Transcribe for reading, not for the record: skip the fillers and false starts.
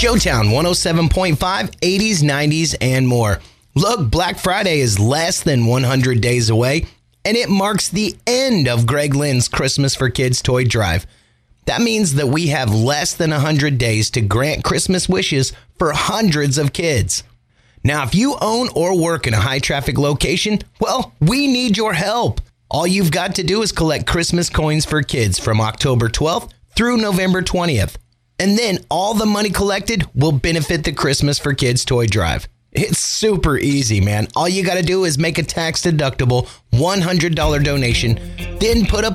Joetown 107.5, 80s, 90s, and more. Look, Black Friday is less than 100 days away, and it marks the end of Greg Lynn's Christmas for Kids toy drive. That means that we have less than 100 days to grant Christmas wishes for hundreds of kids. Now, if you own or work in a high-traffic location, well, we need your help. All you've got to do is collect Christmas coins for kids from October 12th through November 20th. And then all the money collected will benefit the Christmas for Kids toy drive. It's super easy, man. All you got to do is make a tax-deductible $100 donation, then put a